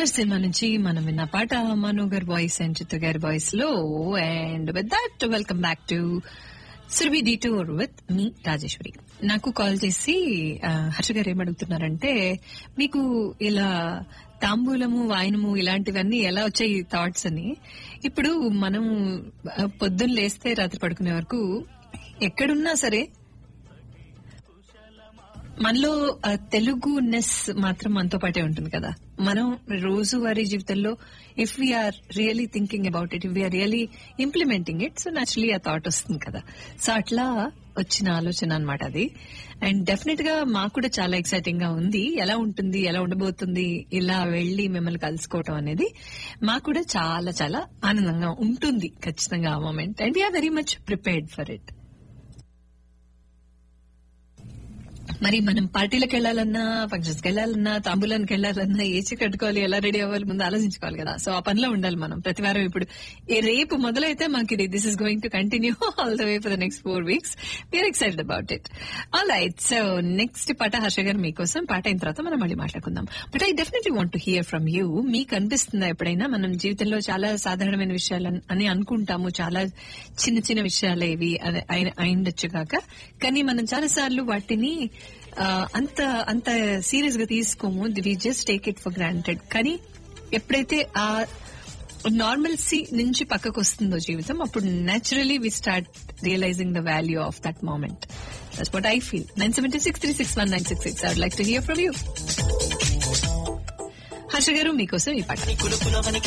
Brother cinema నుంచి మనం విన్న పాట మను గారి వాయిస్ అండ్ చిత్ర గారి వాయిస్ లో. And with that welcome back to Surabhi detour with me Rajeshwari. నాకు కాల్ చేసి హర్ష గారు ఏమడుగుతున్నారంటే, మీకు ఇలా తాంబూలము వాయనము ఇలాంటివన్నీ ఎలా వచ్చాయి థాట్స్ అని. ఇప్పుడు మనం పొద్దున్న లేస్తే రాత్రి పడుకునే వరకు ఎక్కడున్నా సరే మనలో తెలుగునెస్ మాత్రం మనతో పాటే ఉంటుంది కదా. మనం రోజువారీ జీవితంలో if we are really thinking about it, if we are really implementing it, so naturally ఆ థాట్ వస్తుంది కదా. సో అట్లా వచ్చిన ఆలోచన అనమాట అది. అండ్ డెఫినెట్ గా మాకు కూడా చాలా ఎక్సైటింగ్ గా ఉంది. ఎలా ఉంటుంది, ఎలా ఉండబోతుంది ఇలా వెళ్లి మిమ్మల్ని కలుసుకోవటం అనేది మాకు కూడా చాలా చాలా ఆనందంగా ఉంటుంది ఖచ్చితంగా ఆ moment. And we are very much prepared for it. మరి మనం పార్టీలకు వెళ్లాలన్నా, ఫంక్షన్స్ కి వెళ్లాలన్నా, తాంబూలానికి వెళ్లాలన్నా ఏచి కట్టుకోవాలి, ఎలా రెడీ అవ్వాలి ముందు ఆలోచించుకోవాలి కదా. సో ఆ పనిలో ఉండాలి మనం ప్రతి వారం. ఇప్పుడు రేపు మొదలైతే మాకు ఇది this is going to continue all the way for the next 4 weeks. We are excited about it. All right, so next పాట హర్ష గారు మీకోసం. పాట అయిన తర్వాత మనం మళ్ళీ మాట్లాడుకుందాం. But I definitely want to hear from you. మీకు అనిపిస్తుందా ఎప్పుడైనా మనం జీవితంలో చాలా సాధారణమైన విషయాలు అని అనుకుంటాము, చాలా చిన్న చిన్న విషయాలు ఇవి అయిండొచ్చు కాక, కానీ మనం చాలా సార్లు వాటిని అంత సీరియస్ గా తీసుకోము. We just take it for granted. కానీ ఎప్పుడైతే ఆ నార్మల్సీ నుంచి పక్కకు వస్తుందో జీవితం, అప్పుడు naturally we start realising the value of that moment. That's what I feel. 976361966. I would like to hear from you. Harsha గారు మీకోసం ఈ పాట.